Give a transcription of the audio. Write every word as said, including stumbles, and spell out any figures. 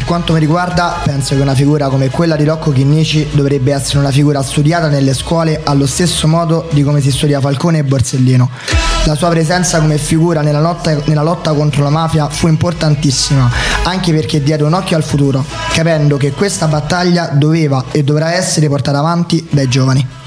Per quanto mi riguarda, penso che una figura come quella di Rocco Chinnici dovrebbe essere una figura studiata nelle scuole allo stesso modo di come si studia Falcone e Borsellino. La sua presenza come figura nella lotta, nella lotta contro la mafia fu importantissima, anche perché diede un occhio al futuro, capendo che questa battaglia doveva e dovrà essere portata avanti dai giovani.